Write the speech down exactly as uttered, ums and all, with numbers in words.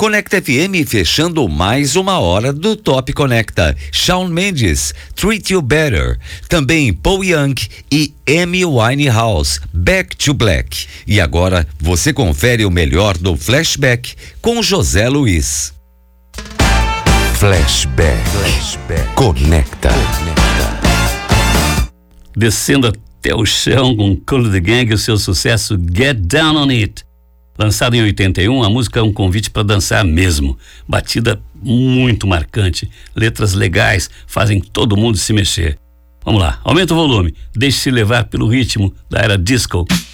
Conecta F M fechando mais uma hora do Top Conecta. Shawn Mendes, Treat You Better. Também Paul Young e Amy Winehouse, Back to Black. E agora você confere o melhor do Flashback com José Luiz. Flashback. Flashback. Conecta. Conecta. Descendo até o chão com Kool the Gang e o seu sucesso Get Down on It. Lançado em oitenta e um, a música é um convite para dançar mesmo. Batida muito marcante, letras legais, fazem todo mundo se mexer. Vamos lá, aumenta o volume, deixe-se levar pelo ritmo da era disco.